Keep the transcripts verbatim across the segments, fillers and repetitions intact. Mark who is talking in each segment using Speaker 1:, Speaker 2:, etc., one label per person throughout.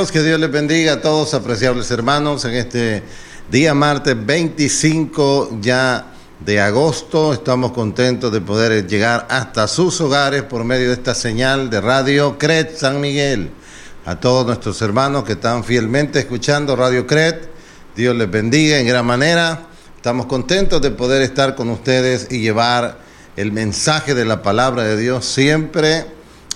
Speaker 1: Dios, que Dios les bendiga a todos, apreciables hermanos, en este día martes veinticinco ya de agosto. Estamos contentos de poder llegar hasta sus hogares por medio de esta señal de Radio Cret San Miguel. A todos nuestros hermanos que están fielmente escuchando Radio Cret, Dios les bendiga en gran manera. Estamos contentos de poder estar con ustedes y llevar el mensaje de la palabra de Dios, siempre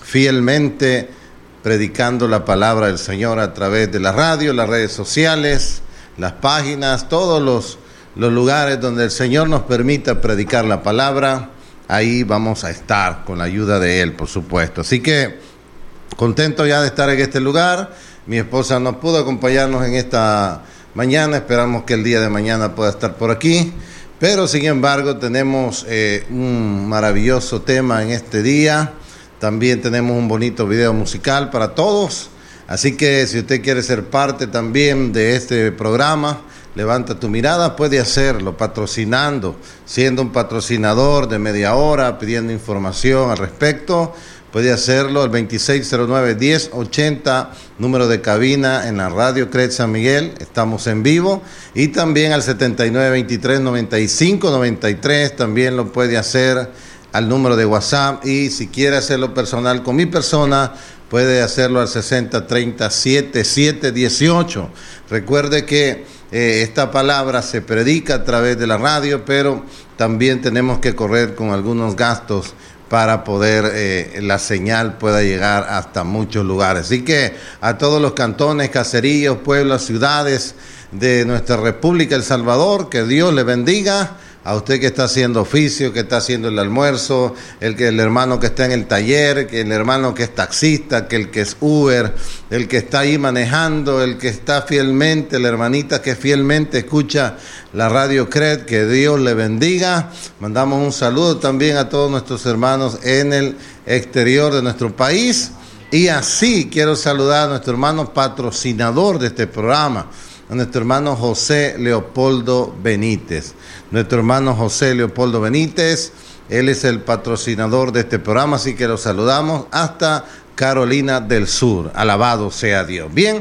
Speaker 1: fielmente predicando la palabra del Señor a través de la radio, las redes sociales, las páginas, todos los, los lugares donde el Señor nos permita predicar la palabra. Ahí vamos a estar con la ayuda de Él, por supuesto. Así que contento ya de estar en este lugar. Mi esposa no pudo acompañarnos en esta mañana. Esperamos que el día de mañana pueda estar por aquí. Pero sin embargo tenemos eh, un maravilloso tema en este día. También tenemos un bonito video musical para todos. Así que si usted quiere ser parte también de este programa, levanta tu mirada, puede hacerlo patrocinando, siendo un patrocinador de media hora, pidiendo información al respecto. Puede hacerlo al veintiséis cero nueve, diez ochenta, número de cabina en la Radio Cret San Miguel. Estamos en vivo. Y también al setenta y nueve veintitrés, noventa y cinco noventa y tres, también lo puede hacer al número de WhatsApp. Y si quiere hacerlo personal con mi persona, puede hacerlo al sesenta treinta, setenta y siete dieciocho. Recuerde que eh, esta palabra se predica a través de la radio, pero también tenemos que correr con algunos gastos para poder eh, la señal pueda llegar hasta muchos lugares. Así que a todos los cantones, caseríos, pueblos, ciudades de nuestra República El Salvador, que Dios le bendiga. A usted que está haciendo oficio, que está haciendo el almuerzo, el que el hermano que está en el taller, que el hermano que es taxista, que el que es Uber, el que está ahí manejando, el que está fielmente, la hermanita que fielmente escucha la Radio Cret, que Dios le bendiga. Mandamos un saludo también a todos nuestros hermanos en el exterior de nuestro país. Y así quiero saludar a nuestro hermano patrocinador de este programa, a nuestro hermano José Leopoldo Benítez. Nuestro hermano José Leopoldo Benítez, él es el patrocinador de este programa, así que lo saludamos hasta Carolina del Sur. Alabado sea Dios. Bien,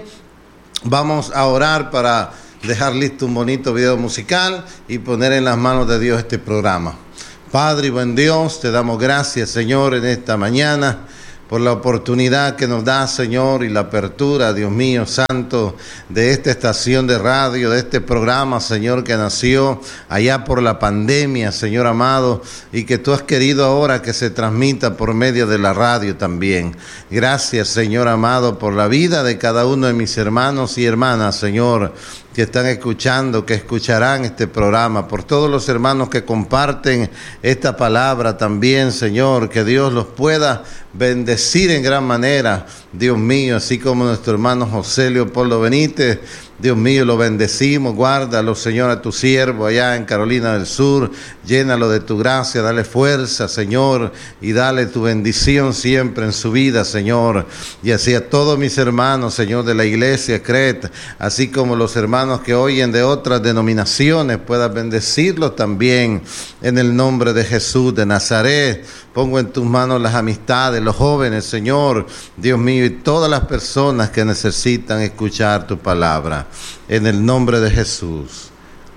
Speaker 1: vamos a orar para dejar listo un bonito video musical y poner en las manos de Dios este programa. Padre y buen Dios, te damos gracias, Señor, en esta mañana, por la oportunidad que nos da, Señor, y la apertura, Dios mío santo, de esta estación de radio, de este programa, Señor, que nació allá por la pandemia, Señor amado, y que tú has querido ahora que se transmita por medio de la radio también. Gracias, Señor amado, por la vida de cada uno de mis hermanos y hermanas, Señor, que están escuchando, que escucharán este programa, por todos los hermanos que comparten esta palabra también, Señor, que Dios los pueda bendecir en gran manera, Dios mío, así como nuestro hermano José Leopoldo Benítez. Dios mío, lo bendecimos, guárdalo, Señor, a tu siervo allá en Carolina del Sur, llénalo de tu gracia, dale fuerza, Señor, y dale tu bendición siempre en su vida, Señor, y así a todos mis hermanos, Señor, de la iglesia Cret, así como los hermanos que oyen de otras denominaciones, puedas bendecirlos también, en el nombre de Jesús de Nazaret. Pongo en tus manos las amistades, los jóvenes, Señor, Dios mío, y todas las personas que necesitan escuchar tu palabra. En el nombre de Jesús.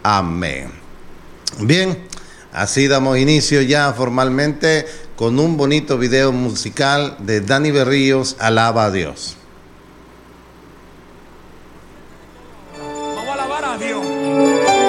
Speaker 1: Amén. Bien, así damos inicio ya formalmente con un bonito video musical de Dani Berríos, Alaba a Dios.
Speaker 2: Vamos a alabar a Dios.